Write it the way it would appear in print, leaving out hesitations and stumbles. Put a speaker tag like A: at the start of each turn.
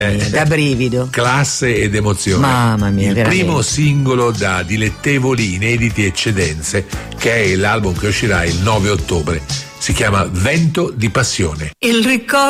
A: Da brivido.
B: Classe ed emozione.
A: Mamma mia,
B: il
A: veramente.
B: primo singolo da Dilettevoli Inediti Eccedenze, che è l'album che uscirà il 9 ottobre. Si chiama Vento di passione.
C: Il ricordo